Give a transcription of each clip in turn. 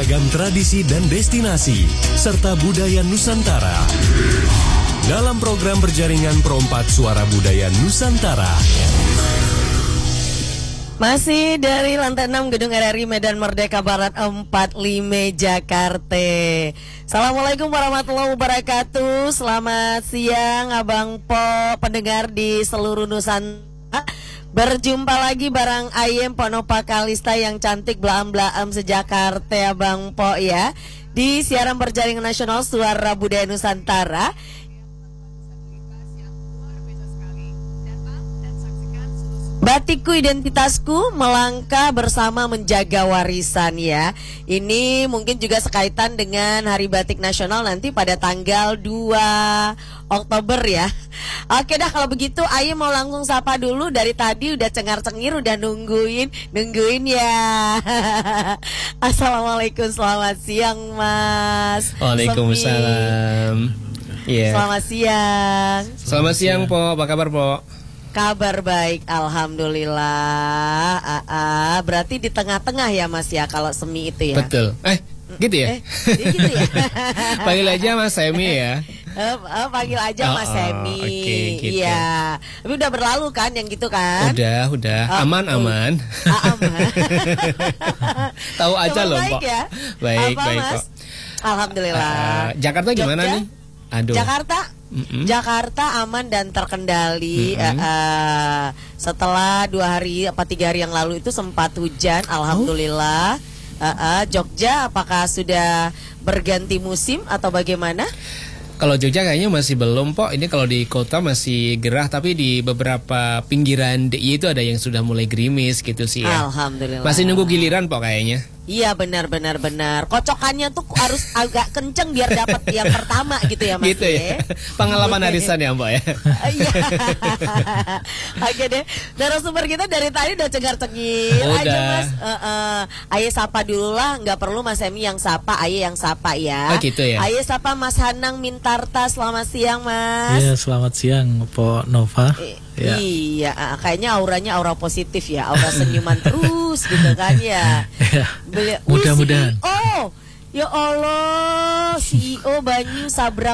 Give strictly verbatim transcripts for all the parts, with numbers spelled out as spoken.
beragam tradisi dan destinasi, serta budaya Nusantara. Dalam program berjaringan Perompak Suara Budaya Nusantara. Masih dari lantai enam Gedung R R I Medan Merdeka Barat empat puluh lima Jakarta. Assalamualaikum warahmatullahi wabarakatuh. Selamat siang Abang Po, pendengar di seluruh Nusantara. Berjumpa lagi bareng Ayem Ponopa Kalista yang cantik belaam-belaam sejakarta Abang Po ya. Di siaran berjaringan nasional Suara Budaya Nusantara. Batikku identitasku, melangkah bersama menjaga warisan ya. Ini mungkin juga sekaitan dengan Hari Batik Nasional nanti pada tanggal dua Oktober ya. Oke dah kalau begitu Ayu mau langsung sapa dulu. Dari tadi udah cengar-cengir, udah nungguin Nungguin ya. Assalamualaikum, selamat siang Mas. Waalaikumsalam. Yeah. Selamat siang. Selamat siang Po, apa kabar Po? Kabar baik, alhamdulillah. Aa, berarti di tengah-tengah ya Mas ya kalau semi itu ya. Betul. Eh, gitu ya? Eh, gitu ya. Panggil aja Mas Semi ya. Eh, eh, panggil aja oh, Mas Semi. Oh, okay, gitu. Iya. Tapi udah berlalu kan yang gitu kan? Udah, udah. Oh, aman, oh. aman. Ah, aman. Tahu aja loh, baik Pak. Ya? Baik, Apa, baik Mas? kok. Alhamdulillah. Uh, Jakarta gimana Jogja? nih? Aduh. Jakarta Mm-hmm. Jakarta aman dan terkendali. Mm-hmm. uh, uh, Setelah dua hari apa tiga hari yang lalu itu sempat hujan, alhamdulillah. oh. uh, uh, Jogja apakah sudah berganti musim atau bagaimana? Kalau Jogja kayaknya masih belum Po. Ini kalau di kota masih gerah, tapi di beberapa pinggiran D I Y itu ada yang sudah mulai gerimis gitu sih ya. Alhamdulillah. Masih nunggu giliran Po kayaknya. Iya benar benar benar. Kocokannya tuh harus agak kenceng biar dapat yang pertama gitu ya Mas. Gitu ya. Pengalaman arisan ya Mbak ya. Iya. Oke deh. Narasumber kita dari tadi udah cengar-cengir aja Mas. Uh, uh, Ayo sapa dulu lah, nggak perlu Mas Emi yang sapa, Ayo yang sapa ya. Oh gitu ya. Ayo sapa Mas Hanang Mintarta. Selamat siang Mas. Iya selamat siang Po Nova. I ya. Iya, kayaknya auranya aura positif ya, aura senyuman terus gitu kan ya. Ya. Mudah-mudahan. Oh, ya Allah, C E O Banyu Sabrang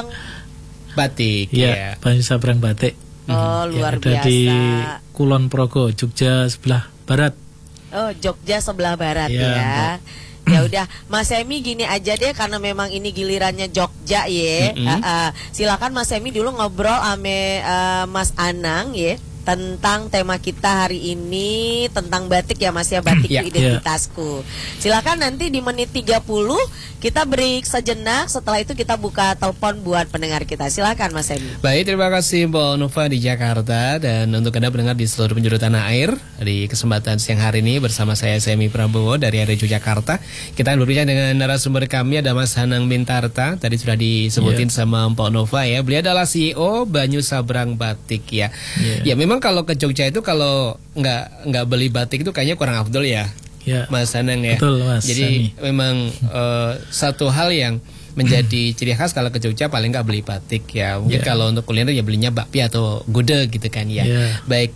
Batik ya. ya. Banyu Sabrang Batik. Oh, luar ya, biasa. Di Kulon Progo, Jogja sebelah barat. Oh, Jogja sebelah barat ya. ya. Ya udah, Mas Semi gini aja deh karena memang ini gilirannya Jogja ya. Mm-hmm. uh, uh, silakan Mas Semi dulu ngobrol ame uh, Mas Anang ya tentang tema kita hari ini tentang batik ya Mas ya, batik yeah, identitasku. Yeah. Silakan nanti di menit tiga puluh kita break sejenak, setelah itu kita buka telepon buat pendengar kita. Silakan Mas Semi. Baik, terima kasih Mbak Nova di Jakarta dan untuk Anda pendengar di seluruh penjuru tanah air. Di kesempatan siang hari ini bersama saya Semi Prabowo dari R R I Jakarta. Kita berbicara dengan narasumber kami ada Mas Hanang Mintarta. Tadi sudah disebutin yeah. sama Mbak Nova ya. Beliau adalah C E O Banyu Sabrang Batik ya. Yeah. Ya memang kalau ke Jogja itu kalau nggak nggak beli batik itu kayaknya kurang afdol ya, ya. Mas Hanang ya. Betul, Mas. Jadi Sani. memang uh, satu hal yang menjadi ciri khas kalau ke Jogja paling nggak beli batik ya. Mungkin ya. Kalau untuk kuliner ya belinya bakpia atau gudeg gitu kan ya. ya. Baik,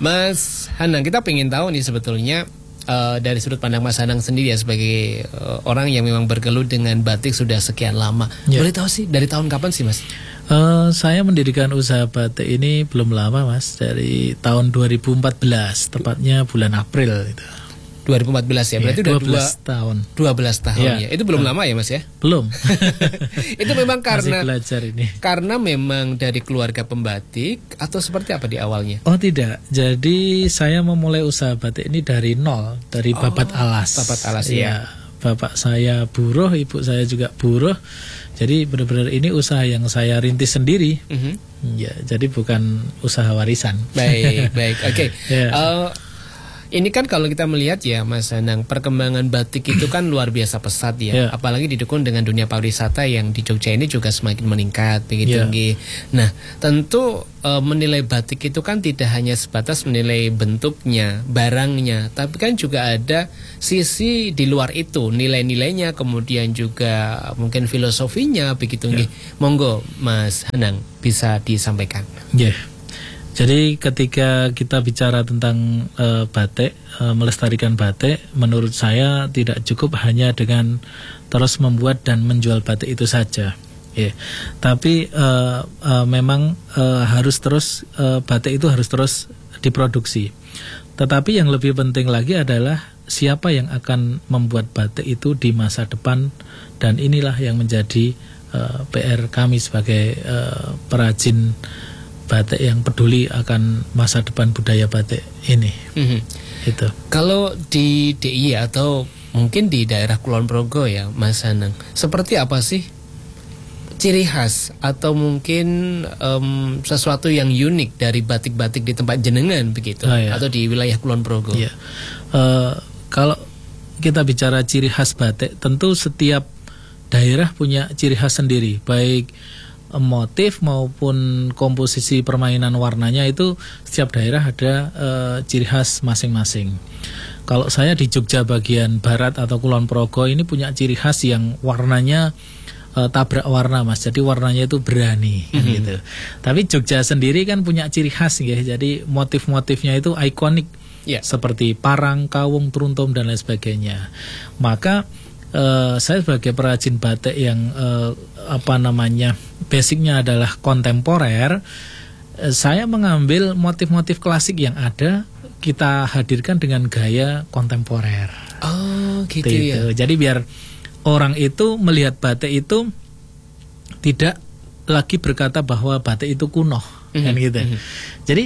Mas Hanang, kita pengen tahu nih sebetulnya uh, dari sudut pandang Mas Hanang sendiri ya sebagai uh, orang yang memang bergelut dengan batik sudah sekian lama. Ya. Boleh tahu sih dari tahun kapan sih Mas? Uh, saya mendirikan usaha batik ini belum lama Mas, dari tahun dua ribu empat belas, tepatnya bulan April itu. dua ribu empat belas ya, berarti ya, udah dua belas tahun. dua belas tahun ya. ya. Itu belum uh, lama ya Mas ya? Belum. Itu memang karena masih belajar ini. Karena memang dari keluarga pembatik atau seperti apa di awalnya? Oh tidak. Jadi saya memulai usaha batik ini dari nol, dari oh, babat alas. Babat alas ya. ya. Bapak saya buruh, ibu saya juga buruh. Jadi benar-benar ini usaha yang saya rintis sendiri. Mm-hmm. Ya, jadi bukan usaha warisan. Baik, baik. Oke. Okay. Yeah. Uh, Ini kan kalau kita melihat ya Mas Hanang, perkembangan batik itu kan luar biasa pesat ya, yeah. Apalagi didukung dengan dunia pariwisata yang di Jogja ini juga semakin meningkat begitu yeah. tinggi. Nah tentu e, menilai batik itu kan tidak hanya sebatas menilai bentuknya, barangnya, tapi kan juga ada sisi di luar itu, nilai-nilainya, kemudian juga mungkin filosofinya begitu yeah. Monggo Mas Hanang bisa disampaikan. Ya. Yeah. Jadi ketika kita bicara tentang uh, batik, uh, melestarikan batik, menurut saya tidak cukup hanya dengan terus membuat dan menjual batik itu saja. Yeah. Tapi uh, uh, memang uh, harus terus uh, batik itu harus terus diproduksi. Tetapi yang lebih penting lagi adalah siapa yang akan membuat batik itu di masa depan, dan inilah yang menjadi uh, P R kami sebagai uh, perajin batik yang peduli akan masa depan budaya batik ini. Mm-hmm. Itu. Kalau di D I Y atau mungkin di daerah Kulon Progo ya, Mas Anang, seperti apa sih ciri khas atau mungkin um, sesuatu yang unik dari batik-batik di tempat jenengan begitu, oh, ya. Atau di wilayah Kulon Progo? Ya. Uh, kalau kita bicara ciri khas batik, tentu setiap daerah punya ciri khas sendiri, baik motif maupun komposisi permainan warnanya, itu setiap daerah ada uh, ciri khas masing-masing. Kalau saya di Jogja bagian barat atau Kulon Progo ini punya ciri khas yang warnanya Uh, tabrak warna, Mas. Jadi warnanya itu berani, mm-hmm. gitu. Tapi Jogja sendiri kan punya ciri khas, ya. Jadi motif-motifnya itu ikonik, yeah. seperti parang, kawung, truntum dan lain sebagainya. Maka uh, saya sebagai perajin batik yang uh, apa namanya basicnya adalah kontemporer, uh, saya mengambil motif-motif klasik yang ada, kita hadirkan dengan gaya kontemporer. Oh, gitu, gitu. Ya. Jadi biar orang itu melihat batik itu tidak lagi berkata bahwa batik itu kuno, mm-hmm. kan gitu. Mm-hmm. Jadi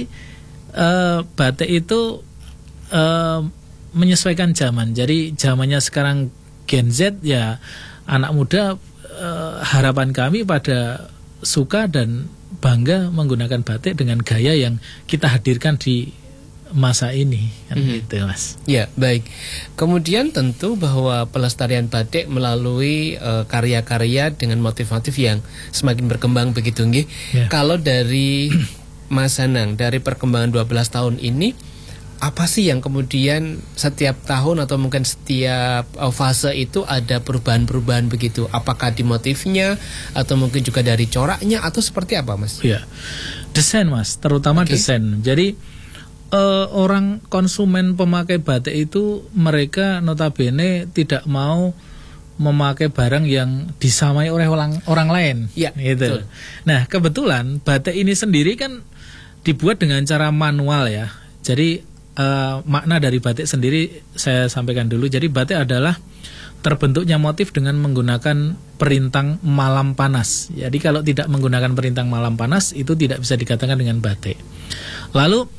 uh, batik itu uh, menyesuaikan zaman. Jadi zamannya sekarang Gen Z, ya anak muda, uh, harapan kami pada suka dan bangga menggunakan batik dengan gaya yang kita hadirkan di masa ini, kan mm-hmm. gitu, Mas. Ya, baik. Kemudian tentu bahwa pelestarian batik melalui uh, karya-karya dengan motif-motif yang semakin berkembang begitu, nggih. Yeah. Kalau dari Mas Anang, dari perkembangan dua belas tahun ini, apa sih yang kemudian setiap tahun atau mungkin setiap uh, fase itu ada perubahan-perubahan begitu? Apakah di motifnya atau mungkin juga dari coraknya atau seperti apa, Mas? Ya, desain, Mas, terutama okay. desain. Jadi Uh, orang konsumen pemakai batik itu mereka notabene tidak mau memakai barang yang disamai oleh orang orang lain, ya, gitu. Betul. Nah, kebetulan batik ini sendiri kan dibuat dengan cara manual, ya. Jadi uh, makna dari batik sendiri saya sampaikan dulu. Jadi batik adalah terbentuknya motif dengan menggunakan perintang malam panas. Jadi kalau tidak menggunakan perintang malam panas itu tidak bisa dikatakan dengan batik. Lalu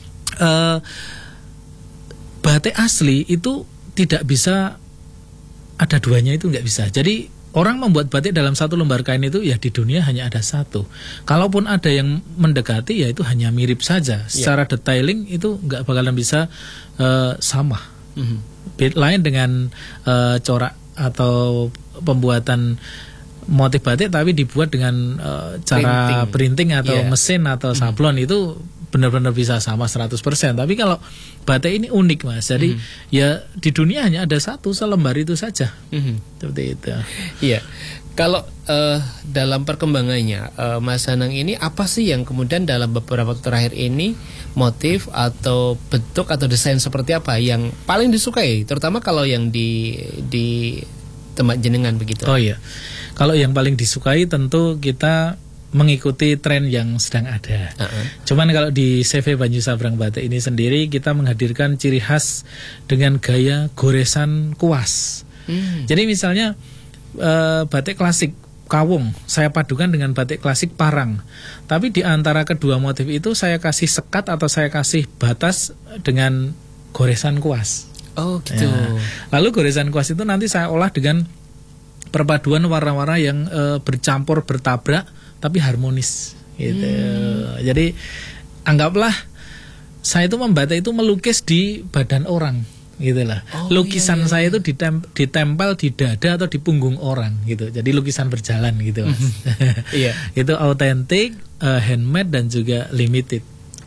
Uh, batik asli itu tidak bisa ada duanya, itu nggak bisa. Jadi orang membuat batik dalam satu lembar kain itu ya di dunia hanya ada satu. Kalaupun ada yang mendekati ya itu hanya mirip saja. Secara yeah. detailing itu nggak bakalan bisa uh, sama. Mm-hmm. Lain dengan uh, corak atau pembuatan motif batik tapi dibuat dengan uh, cara printing, printing atau yeah. mesin atau sablon, mm-hmm. itu benar-benar bisa sama seratus persen. Tapi kalau batik ini unik, Mas. Jadi mm-hmm. ya di dunia hanya ada satu selembar itu saja. Mm-hmm. Seperti itu. Iya. Kalau uh, dalam perkembangannya uh, Mas Anang ini apa sih yang kemudian dalam beberapa waktu terakhir ini motif atau bentuk atau desain seperti apa yang paling disukai, terutama kalau yang di di tempat jenengan begitu? Oh iya. Kalau yang paling disukai tentu kita mengikuti tren yang sedang ada. Uh-huh. Cuman kalau di C V Banyu Sabrang Batik ini sendiri kita menghadirkan ciri khas dengan gaya goresan kuas. Hmm. Jadi misalnya uh, batik klasik kawung saya padukan dengan batik klasik parang. Tapi di antara kedua motif itu saya kasih sekat atau saya kasih batas dengan goresan kuas. Oh gitu. Ya. Lalu goresan kuas itu nanti saya olah dengan perpaduan warna-warna yang uh, bercampur bertabrak tapi harmonis gitu. Hmm. Jadi anggaplah saya itu membatik itu melukis di badan orang gitulah. Oh, lukisan iya, iya. saya itu ditem- ditempel di dada atau di punggung orang gitu. Jadi lukisan berjalan gitu, Mas. Iya. Itu autentik, uh, handmade dan juga limited.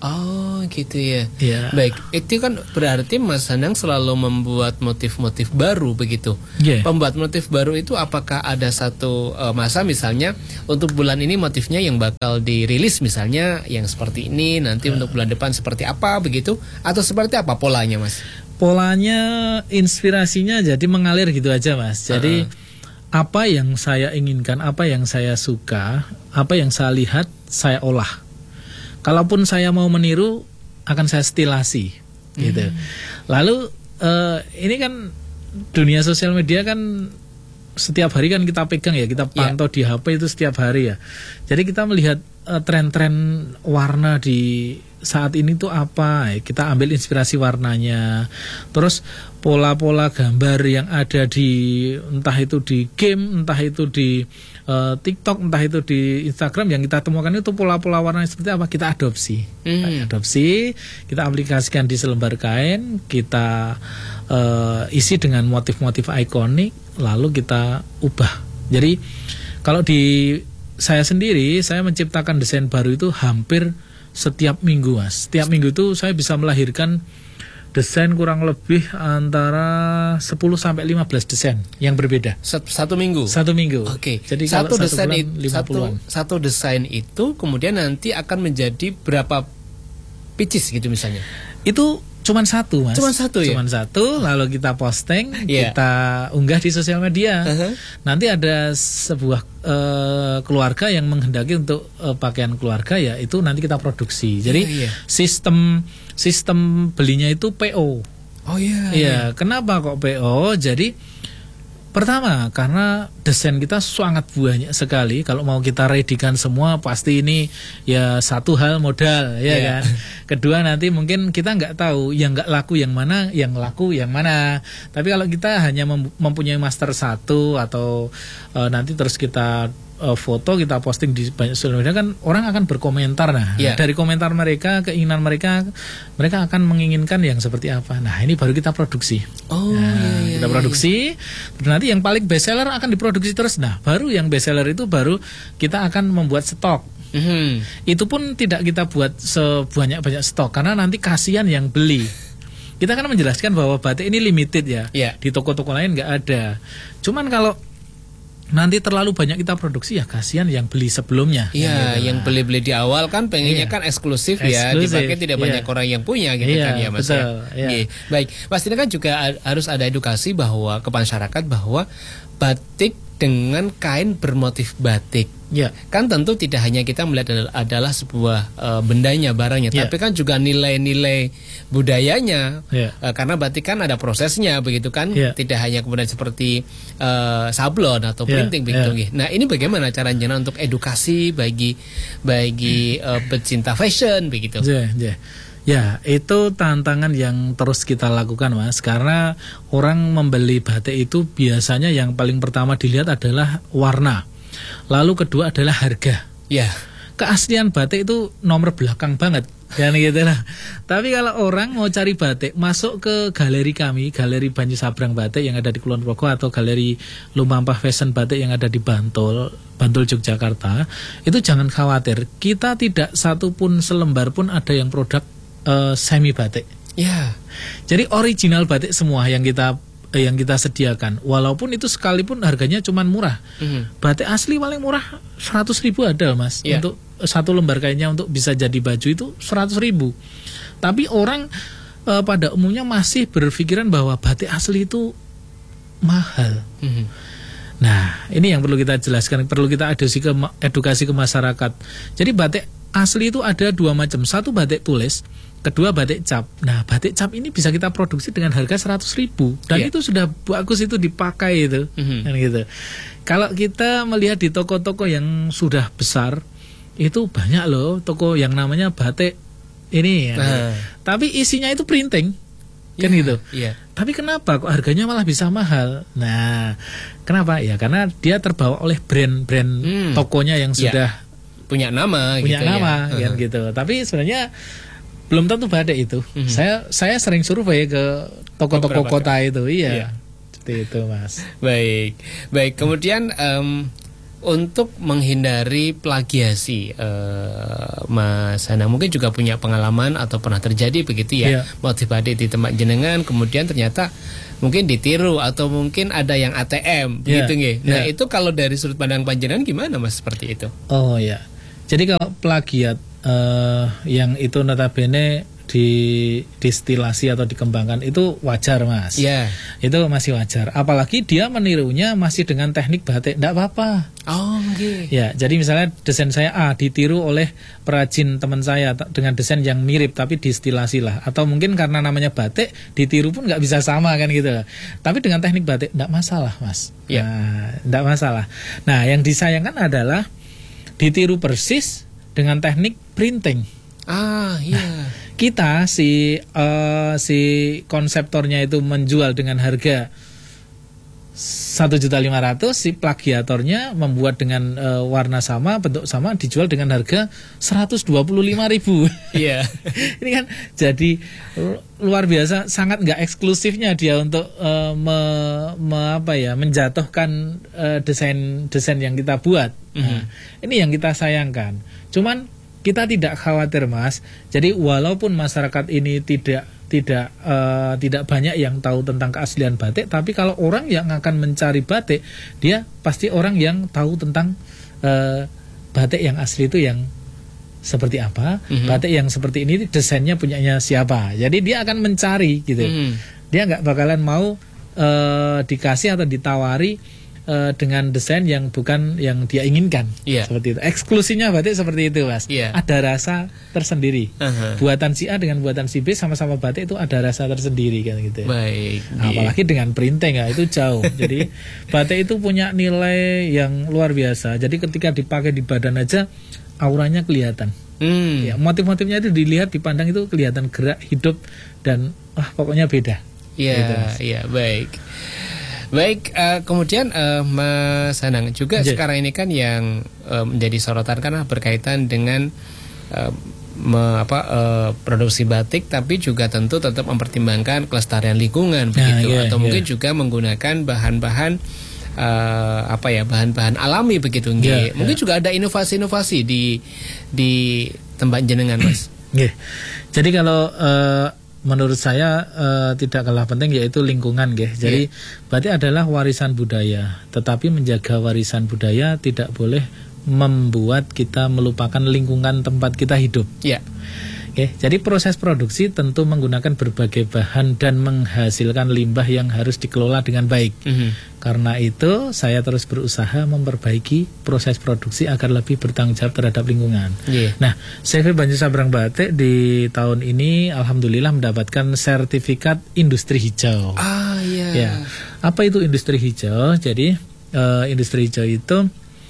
Oh gitu ya. Ya. Baik, itu kan berarti Mas Danang selalu membuat motif-motif baru begitu. Yeah. Pembuat motif baru itu apakah ada satu uh, masa misalnya untuk bulan ini motifnya yang bakal dirilis misalnya yang seperti ini, nanti uh. untuk bulan depan seperti apa begitu, atau seperti apa polanya Mas? Polanya, inspirasinya jadi mengalir gitu aja Mas. Jadi uh-uh. apa yang saya inginkan, apa yang saya suka, apa yang saya lihat, saya olah. Kalaupun saya mau meniru, akan saya stilasi, gitu. Hmm. Lalu uh, ini kan dunia sosial media kan setiap hari kan kita pegang ya, kita pantau yeah. di H P itu setiap hari ya. Jadi kita melihat uh, tren-tren warna di saat ini tuh apa? Kita ambil inspirasi warnanya. Terus pola-pola gambar yang ada di entah itu di game, entah itu di uh, TikTok, entah itu di Instagram yang kita temukan itu pola-pola warna seperti apa, kita adopsi. Hmm. Kita adopsi, kita aplikasikan di selembar kain, kita uh, isi dengan motif-motif ikonik, lalu kita ubah. Jadi kalau di saya sendiri, saya menciptakan desain baru itu hampir setiap minggu Mas. Setiap minggu itu saya bisa melahirkan desain kurang lebih antara sepuluh sampai lima belas desain yang berbeda. Satu minggu. Satu minggu. Oke. Okay. Jadi satu kalau desain satu itu satu, satu desain itu kemudian nanti akan menjadi berapa pieces gitu misalnya. Itu cuman satu Mas. Cuman satu ya. Cuman satu, lalu kita posting, yeah. kita unggah di sosial media. Uh-huh. Nanti ada sebuah uh, keluarga yang menghendaki untuk uh, pakaian keluarga, ya itu nanti kita produksi. Jadi yeah, yeah. sistem sistem belinya itu P O. Oh iya. Yeah, iya, yeah. Kenapa kok P O? Jadi pertama, karena desain kita sangat banyak sekali. Kalau mau kita readykan semua, pasti ini ya satu hal modal, ya yeah. kan. Kedua, nanti mungkin kita nggak tahu yang nggak laku yang mana, yang laku yang mana. Tapi kalau kita hanya mempunyai master satu atau uh, nanti terus kita uh, foto, kita posting di banyak sosial media, kan orang akan berkomentar. Nah, yeah. dari komentar mereka, keinginan mereka, mereka akan menginginkan yang seperti apa. Nah, ini baru kita produksi. Oh, nah, iya, iya, kita produksi. Terus nanti yang paling best seller akan diproduksi terus. Nah, baru yang best seller itu baru kita akan membuat stok. Mm-hmm. Itu pun tidak kita buat sebanyak-banyak stok karena nanti kasihan yang beli. Kita kan menjelaskan bahwa batik ini limited ya. Yeah. Di toko-toko lain nggak ada. Cuman kalau nanti terlalu banyak kita produksi, ya kasihan yang beli sebelumnya. Iya, yang, yang beli-beli di awal kan pengennya yeah. kan eksklusif, eksklusif ya, dipakai tidak yeah. banyak orang yang punya gitu yeah, kan ya Mas. Betul, ya. Yeah. Baik, pastinya kan juga harus ada edukasi bahwa ke masyarakat bahwa batik dengan kain bermotif batik. Ya, kan tentu tidak hanya kita melihat adalah sebuah uh, bendanya, barangnya, yeah. tapi kan juga nilai-nilai budayanya. Yeah. Uh, karena batik kan ada prosesnya, begitu kan? Yeah. Tidak hanya kemudian seperti uh, sablon atau printing, yeah. begitu. Yeah. Nah, ini bagaimana caranya untuk edukasi bagi bagi uh, pecinta fashion, begitu? Yeah, yeah. Ya, itu tantangan yang terus kita lakukan Mas. Karena orang membeli batik itu biasanya yang paling pertama dilihat adalah warna. Lalu kedua adalah harga. Ya. Keaslian batik itu nomor belakang banget. Kan gitu lah. Tapi kalau orang mau cari batik, masuk ke galeri kami, Galeri Banyu Sabrang Batik yang ada di Kulon Progo atau Galeri Lumampah Fashion Batik yang ada di Bantul, Bantul Yogyakarta, itu jangan khawatir. Kita tidak satu pun selembar pun ada yang produk uh, semi batik. Ya. Jadi original batik semua yang kita yang kita sediakan, walaupun itu sekalipun harganya cuman murah. Mm-hmm. Batik asli paling murah seratus ribu ada Mas. Yeah. Untuk satu lembar kainnya untuk bisa jadi baju itu seratus ribu. Tapi orang e, pada umumnya masih berpikiran bahwa batik asli itu mahal. Mm-hmm. Nah, ini yang perlu kita jelaskan, perlu kita edukasi ke, edukasi ke masyarakat. Jadi batik asli itu ada dua macam. Satu batik tulis, kedua batik cap. Nah, batik cap ini bisa kita produksi dengan harga seratus ribu. Dan yeah. itu sudah bagus, itu dipakai itu. Mm-hmm. Kan gitu. Kalau kita melihat di toko-toko yang sudah besar, itu banyak loh toko yang namanya batik ini. Ya. Uh. Tapi isinya itu printing. Kan yeah, gitu. Yeah. Tapi kenapa kok harganya malah bisa mahal? Nah, kenapa? Ya karena dia terbawa oleh brand-brand hmm. tokonya yang sudah yeah. punya nama punya gitu nama, ya. Kan uh-huh. gitu. Tapi sebenarnya belum tentu batik itu. Mm-hmm. Saya saya sering survei ke toko-toko kota itu, iya. Yeah. Seperti itu, Mas. Baik. Baik, kemudian um, untuk menghindari plagiasi, uh, Mas Anang mungkin juga punya pengalaman atau pernah terjadi begitu ya, Iya. motif batik di tempat jenengan kemudian ternyata mungkin ditiru atau mungkin ada yang A T M Iya, begitu nggih. Nah, iya. itu kalau dari sudut pandang panjenengan gimana Mas seperti itu? Oh ya. Jadi kalau plagiat eh, yang itu notabene didistilasi atau dikembangkan itu wajar Mas. Iya. Itu masih wajar. Apalagi dia menirunya masih dengan teknik batik, enggak apa-apa. Oh, nggih. Ya, jadi misalnya desain saya A ditiru oleh perajin teman saya t- dengan desain yang mirip tapi distilasi lah. Atau mungkin karena namanya batik ditiru pun nggak bisa sama kan gitu. Tapi dengan teknik batik enggak masalah Mas. Ya. Nah, enggak masalah. Nah, yang disayangkan adalah ditiru persis dengan teknik printing. Ah, iya. Kita si eh, si konseptornya itu menjual dengan harga satu juta lima ratus, si plagiatornya membuat dengan eh, warna sama, bentuk sama, dijual dengan harga seratus dua puluh lima ribu. Iya. Ini kan jadi lu- luar biasa, sangat nggak eksklusifnya dia untuk eh, me- me- apa ya, menjatuhkan eh, desain desain yang kita buat. Nah, ini yang kita sayangkan. Cuman kita tidak khawatir Mas. Jadi walaupun masyarakat ini tidak tidak eh, tidak banyak yang tahu tentang keaslian batik, tapi kalau orang yang akan mencari batik, dia pasti orang yang tahu tentang eh, batik yang asli itu yang seperti apa, Mhm. batik yang seperti ini desainnya punyanya siapa. Jadi dia akan mencari gitu. Mhm. Dia nggak bakalan mau eh, dikasih atau ditawari eh, dengan desain yang bukan yang dia inginkan. Iya. Seperti itu. Eksklusifnya batik seperti itu Mas. Iya. Ada rasa tersendiri. Aha. Buatan si A dengan buatan si B sama-sama batik itu ada rasa tersendiri kan gitu. Baik. Nah, apalagi dengan printing ya itu jauh. Jadi batik itu punya nilai yang luar biasa. Jadi ketika dipakai di badan aja auranya kelihatan. Hmm. Ya, motif-motifnya itu dilihat, dipandang itu kelihatan gerak, hidup dan wah pokoknya beda. Iya, Gitu, Mas. iya, baik. Baik, eh, kemudian eh, Mas Anang juga Iya. sekarang ini kan yang eh, menjadi sorotan karena berkaitan dengan eh, me- apa eh, produksi batik, tapi juga tentu tetap mempertimbangkan kelestarian lingkungan begitu, iya, atau iya. mungkin juga menggunakan bahan-bahan eh, apa ya, bahan-bahan alami begitu, nggih. Iya, Mungkin iya. juga ada inovasi-inovasi di di tempat jenengan, Mas. Nggih. Jadi kalau eh, menurut saya eh, tidak kalah penting yaitu lingkungan, nggih. Jadi batik adalah warisan budaya, tetapi menjaga warisan budaya tidak boleh membuat kita melupakan lingkungan tempat kita hidup. Ya. Oke, jadi proses produksi tentu menggunakan berbagai bahan dan menghasilkan limbah yang harus dikelola dengan baik. Mhm. Karena itu saya terus berusaha memperbaiki proses produksi agar lebih bertanggung jawab terhadap lingkungan. Iya. Nah, C V Banyu Sabrang Batik di tahun ini alhamdulillah mendapatkan sertifikat industri hijau. Ah, iya. Ya, apa itu industri hijau? Jadi eh, industri hijau itu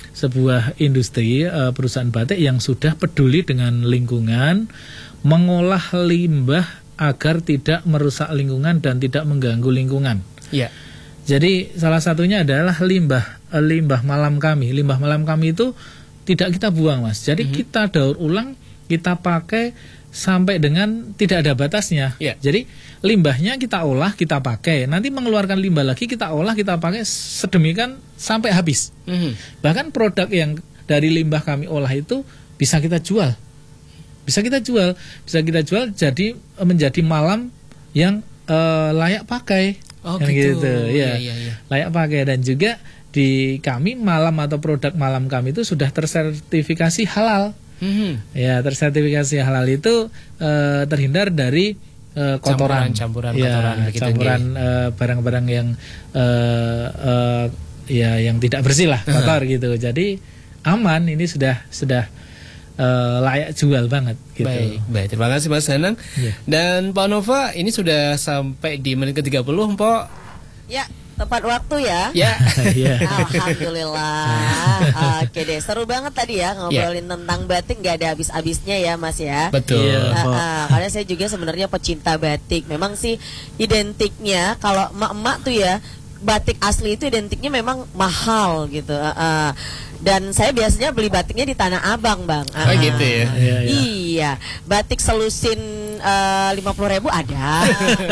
sebuah industri eh, perusahaan batik yang sudah peduli dengan lingkungan, mengolah limbah agar tidak merusak lingkungan dan tidak mengganggu lingkungan. Iya. Jadi salah satunya adalah limbah eh, limbah malam kami. Limbah malam kami itu tidak kita buang, Mas. Jadi Mhm. kita daur ulang, kita pakai sampai dengan tidak ada batasnya. Iya. Jadi limbahnya kita olah, kita pakai. Nanti mengeluarkan limbah lagi kita olah, kita pakai sedemikian sampai habis. Mhm. Bahkan produk yang dari limbah kami olah itu bisa kita jual. Bisa kita jual, bisa kita jual jadi menjadi malam yang eh, layak pakai. Oh, Kan gitu. Iya, Ya. iya, iya. Layak pakai. Dan juga di kami malam atau produk malam kami itu sudah tersertifikasi halal. Mhm. Ya, tersertifikasi halal itu eh, terhindar dari eh, kotoran, Campuran-campuran ya, kotoran begitu, campuran eh, barang-barang yang eh, eh, ya yang tidak bersih lah, kotor gitu. Jadi aman, ini sudah sudah eh, layak jual banget gitu. Baik, baik. Terima kasih Mas Anang. Iya. Dan Pak Nova, ini sudah sampai di menit ke tiga puluh, Mpok. Ya, tepat waktu ya. Ya. Iya. Alhamdulillah. Oke deh, seru banget tadi ya ngobrolin tentang batik, nggak ada habis-habisnya ya Mas ya. Betul. Iya. Ah, Kok. ah, karena saya juga sebenarnya pecinta batik. Memang sih identiknya kalau emak-emak tuh ya, batik asli itu identiknya memang mahal gitu. Ah, ah. Dan saya biasanya beli batiknya di Tanah Abang, Bang. Ah, Oh, gitu ya? ah. Iya, iya. Iya, batik selusin lima puluh ribu ada.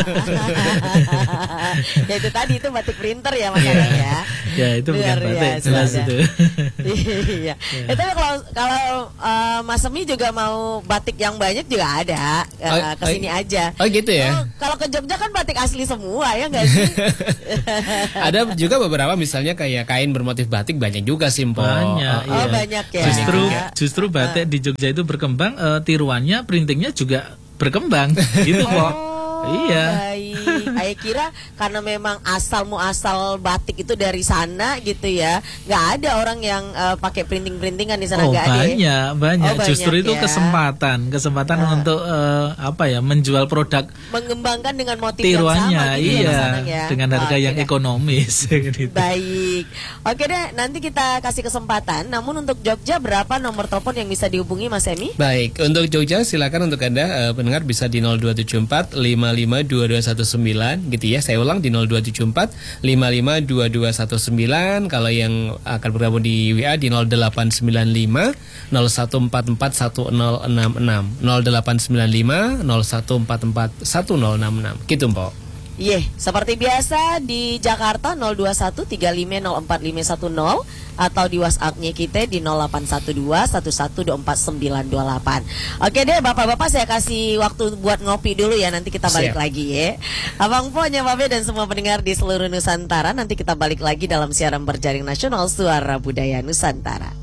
Ya itu tadi itu batik printer ya makanya ya. Ya itu bukan Luar batik, biasa jelas dah. itu. Iya. Itu kalau kalau uh, Mas Semi juga mau batik yang banyak juga ada. Uh, Oh, kesini oh, aja. oh gitu ya? Oh, kalau ke Jogja kan batik asli semua ya nggak sih? Ada juga beberapa misalnya kayak kain bermotif batik banyak juga sih, Mpo. Banyak, Oh, iya. banyak ya. Justru Iya. justru batik di Jogja itu berkembang, eh, tiruannya, printingnya juga berkembang, gitu kok. Iya. Baik. Saya kira karena memang asal muasal batik itu dari sana gitu ya. Nggak ada orang yang uh, pakai printing-printingan di sana Oh nggak ada. ya? banyak, banyak. Oh, Justru banyak itu ya. kesempatan, kesempatan Ah. untuk eh, apa ya, menjual produk Mengembangkan dengan motif tiruannya, yang sama gitu ya, Mas iya, Anang ya. dengan harga Oke yang deh. ekonomis. gitu. Baik. Oke deh, nanti kita kasih kesempatan. Namun untuk Jogja berapa nomor telepon yang bisa dihubungi Mas Emi? Baik, untuk Jogja silakan untuk Anda eh, pendengar bisa di nol dua tujuh empat lima lima dua dua satu sembilan gitu ya. Saya ulang di nol dua tujuh empat lima lima dua dua satu sembilan. Kalau yang akan bergabung di W A di nol delapan sembilan lima nol satu empat empat satu nol enam enam nol delapan sembilan lima nol satu empat empat satu nol enam enam. Gitu, Mpok. Iya, seperti biasa di Jakarta nol dua satu tiga lima nol empat lima satu nol atau di WhatsApp-nya kita di nol delapan satu dua satu satu dua empat sembilan dua delapan. Oke deh, Bapak-bapak saya kasih waktu buat ngopi dulu ya, nanti kita balik Siap. lagi ya. Abang Po, Babe dan semua pendengar di seluruh Nusantara, nanti kita balik lagi dalam siaran berjaring nasional Suara Budaya Nusantara.